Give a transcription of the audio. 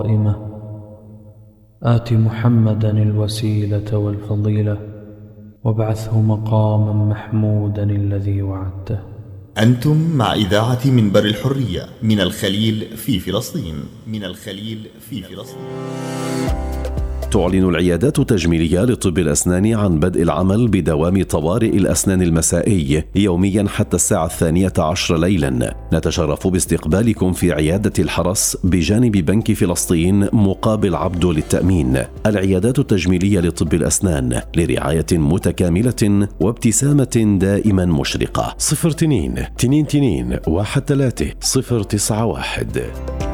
قائمة آت محمدا الوسيلة والفضيلة وابعثه مقاما محمودا الذي وعدته. أنتم مع إذاعة منبر الحرية من الخليل في فلسطين. تعلن العيادات التجميلية لطب الأسنان عن بدء العمل بدوام طوارئ الأسنان المسائي يوميا حتى الساعة 12 ليلا. نتشرف باستقبالكم في عيادة الحرس بجانب بنك فلسطين مقابل عبده للتأمين. العيادات التجميلية لطب الأسنان لرعاية متكاملة وابتسامة دائما مشرقة. 02 2 2 1 3 091.